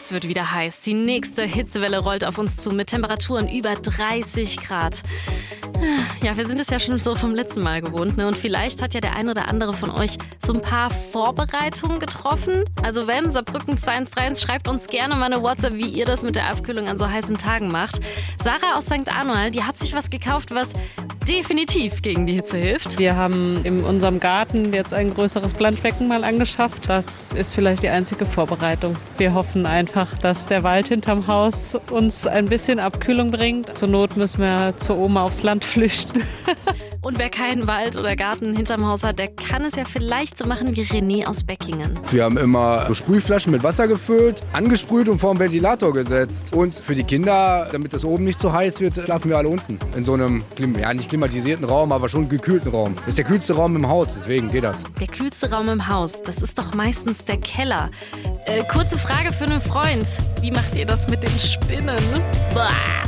Es wird wieder heiß. Die nächste Hitzewelle rollt auf uns zu mit Temperaturen über 30 Grad. Ja, wir sind es ja schon so vom letzten Mal gewohnt, ne? Und vielleicht hat ja der ein oder andere von euch so ein paar Vorbereitungen getroffen. Also wenn, Saarbrücken 2131, schreibt uns gerne mal eine WhatsApp, wie ihr das mit der Abkühlung an so heißen Tagen macht. Sarah aus St. Arnold, die hat sich was gekauft, was definitiv gegen die Hitze hilft. Wir haben in unserem Garten jetzt ein größeres Planschbecken mal angeschafft. Das ist vielleicht die einzige Vorbereitung. Wir hoffen einfach, dass der Wald hinterm Haus uns ein bisschen Abkühlung bringt. Zur Not müssen wir zur Oma aufs Land flüchten. Und wer keinen Wald oder Garten hinterm Haus hat, der kann es ja vielleicht so machen wie René aus Beckingen. Wir haben immer so Sprühflaschen mit Wasser gefüllt, angesprüht und vor den Ventilator gesetzt. Und für die Kinder, damit das oben nicht so heiß wird, schlafen wir alle unten. In so einem, nicht klimatisierten Raum, aber schon gekühlten Raum. Das ist der kühlste Raum im Haus, deswegen geht das. Der kühlste Raum im Haus, das ist doch meistens der Keller. Kurze Frage für einen Freund. Wie macht ihr das mit den Spinnen? Bah.